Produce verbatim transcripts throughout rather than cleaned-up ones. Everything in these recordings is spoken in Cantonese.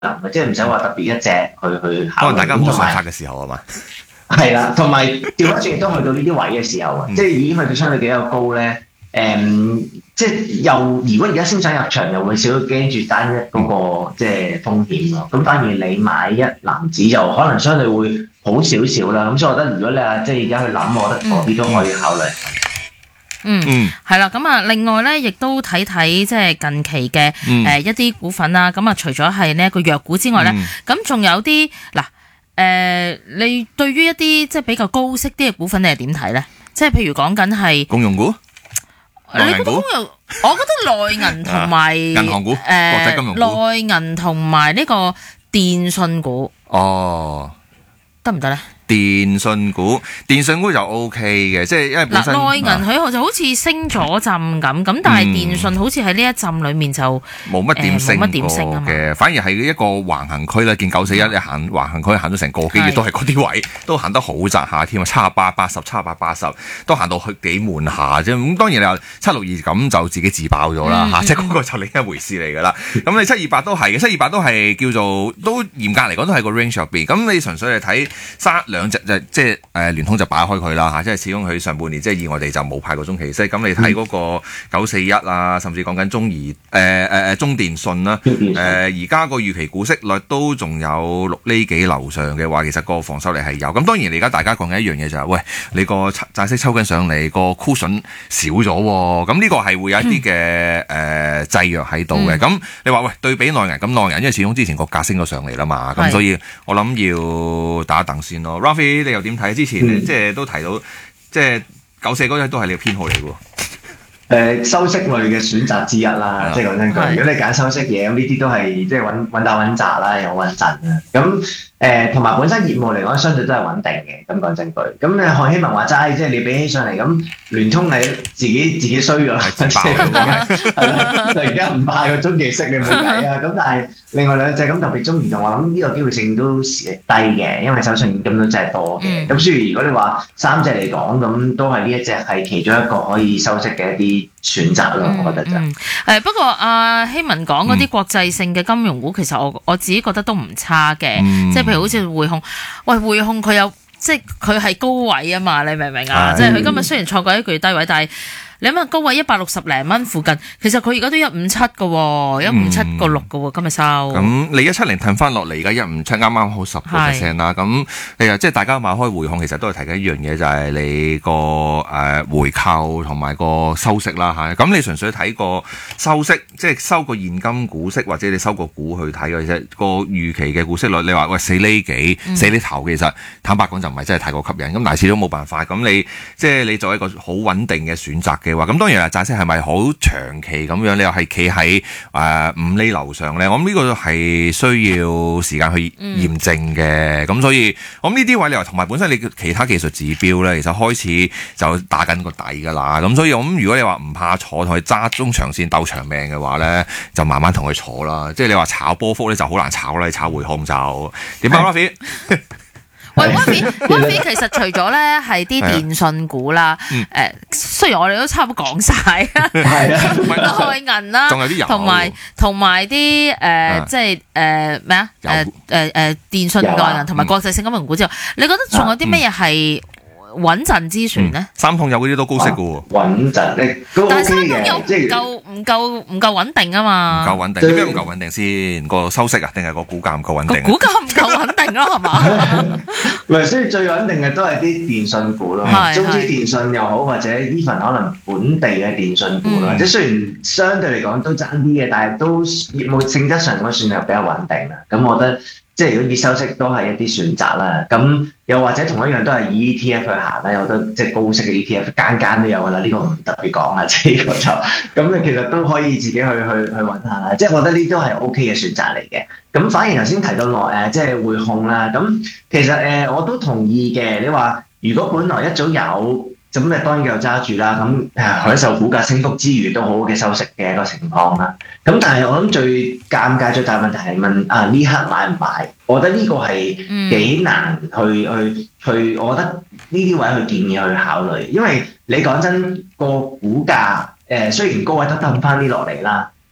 能，即係唔使話特別一隻去去考慮。 可能大家冇想法嘅時候啊嘛。 係啦，同埋調翻轉亦都去到呢啲位嘅時候啊，嗯、即係已經去到相對比較高咧。誒、嗯，即係又如果而家先想入場，又會少咗驚住單一嗰、那個、嗯、即係風險咯。咁反而你買一籃子就可能相對會好少少啦。咁所以我覺得如果你話即係而家去諗，我覺得嗰啲都可以考慮。 嗯嗯，係啦，咁啊，另外咧，亦都睇睇即係近期嘅誒、嗯呃、一啲股份啦。咁啊，除咗係呢一個藥股之外咧，咁仲、嗯、有啲嗱誒，你對於一啲即係比較高息啲嘅股份，你係點睇咧？即係譬如講緊係公用股。 你覺得公用？我覺得內銀同埋銀行股、呃、國際金融股、 內銀同埋呢個電信股， 哦， 得唔得咧？ 電信股，電信股就 O K 嘅，即係因為本身嗱內銀佢就好似升咗陣咁，咁、啊、但係電信好似喺呢一陣裏面就冇乜點升過冇乜點升嘅，反而係一個橫行區啦。見九四一你行橫行區行咗成個幾月，都係嗰啲位，都行得好窄下添啊，七十八、八十、七十八、八十都行到去幾悶下啫。咁當然你話七六二咁就自己自爆咗啦嚇，即係嗰個就另一回事嚟㗎啦。咁你七二八都係嘅，七二八都係叫做都嚴格嚟講都係個 range 入邊。咁你純粹係睇三兩隻就即係誒聯通就擺開佢啦嚇，即係始終佢上半年即係意外地就冇派過中期息。咁你睇嗰個九四一啊，甚至講緊中移誒誒誒中電信啦，誒而家個預期股息率都仲有六厘幾樓上嘅話，其實個防守力係有。咁當然你而家大家講緊一樣嘢就係、是，喂你個債息抽緊上嚟，個 cushion 少咗喎，咁呢個係會有一啲嘅誒制約喺度嘅。咁、嗯、你話喂對比內銀咁內銀，因為始終之前個價升咗上嚟啦嘛，咁所以我諗要打一等先咯。Rafi 你又點睇？之前、嗯、即係都提到，即係九四嗰隻都係你嘅偏好嚟嘅喎。 誒、呃、收息類嘅選擇之一啦，即係講真句，如果你揀收息嘢，咁呢啲都係即係穩穩打穩紮啦，又穩陣啊。咁誒同埋本身業務嚟講，相對都係穩定嘅。咁講真句，咁誒何希文話齋，即係你比起上嚟，咁聯通你自己自己衰咗，係啦，就而家唔派個中期息你冇計啊。咁但係另外兩隻咁特別中移動，我諗呢個機會性都低嘅，因為手上現金都真係多嘅。咁、嗯、所以如果你話三隻嚟講，咁都係呢一隻係其中一個可以收息嘅一啲選擇咯，我覺得就誒、 嗯、不過阿希文講嗰啲國際性嘅金融股，其實我我自己覺得都唔差嘅，嗯、即係譬如好似匯控，喂匯控佢有即係佢係高位啊嘛，你明唔明啊？是即係佢今日雖然創過一個月低位，但係你諗下高位一百六十零蚊附近，其實佢而家都一五七嘅喎，一五七個六嘅喎，今日收。 咁你一七零褪翻落嚟，而家一五七啱啱好十個 percent 啦。咁你又即係大家買開匯控，其實都係提緊一樣嘢，就係、是、你個誒、呃、回購同埋個收息啦嚇。咁你純粹睇個收息，即係收個現金股息，或者你收個股去睇嘅啫。個預期嘅股息率，你話喂四厘幾、四厘頭，其實坦白講就唔係真係太過吸引。咁但係始終冇辦法。咁你即係你作為一個好穩定嘅選擇嘅話，咁當然係債息係咪好長期咁樣？你又係企喺誒五厘樓上咧？我諗呢個係需要時間去驗證嘅。咁、嗯、所以我諗呢啲位你話同埋本身你其他技術指標咧，其實開始就打緊個底㗎啦。咁所以我諗如果你話唔怕坐同佢揸中長線鬥長命嘅話咧，就慢慢同佢坐啦。即係你話炒波幅咧就好難炒啦，你炒匯控就點啊 Rafi？ 喂 Rafi，Rafi 其實除咗咧係啲電信股啦，誒、嗯、雖然我哋都差唔多講晒啊，內銀啦，同埋同埋啲誒即係誒咩啊誒誒誒電信內銀同埋國際性金融股之後，你覺得仲有啲咩嘢係穩陣之選咧、嗯？三桶油嗰啲都高息嘅喎，穩陣你都 OK 嘅，但係三桶油唔夠唔夠唔夠穩定啊嘛，唔夠穩定，點解唔夠穩定先？個收息啊，定係個股價唔夠穩定？個股價唔夠穩定咯，係嘛？唔係，所以最穩定嘅都係啲電信股咯，中資電信又好，或者 even 可能本地嘅電信股啦。即係、嗯、雖然相對嚟講都爭啲嘅，但係都業務性質上都算係比較穩定啦。咁我覺得。即係如果以收息都係一啲選擇啦，咁又或者同一樣都係以 E T F 去行啦，有好多即係高息嘅 E T F 間間都有噶啦，呢、這個唔特別講啦，即係呢個就咁你其實都可以自己去去去揾下啦，即係我覺得呢啲都係 O K 嘅選擇嚟嘅。咁反而頭先提到落誒即係匯控啦，咁其實誒、呃、我都同意嘅。你話如果本來一早有。咁你當然又揸住啦，咁誒享受股價升幅之餘都好好嘅收息嘅一個情況啦。咁但係我諗最尷尬最大問題係問啊呢刻買唔買？我覺得呢個係幾難去、嗯、去去，我覺得呢啲位去建議去考慮，因為你講真個股價誒雖然高位都掟翻啲落嚟啦，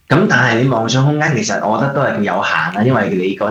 咁但係你妄想空間其實我覺得都係叫有限啦，因為你講